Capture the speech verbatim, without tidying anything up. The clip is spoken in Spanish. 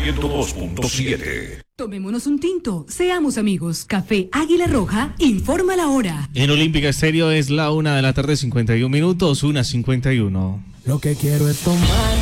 ciento dos punto siete. Tomémonos un tinto, seamos amigos. Café Águila Roja, informa la hora. En Olímpica Estéreo es la una de la tarde, cincuenta y un minutos, una cincuenta y uno. Lo que quiero es tomar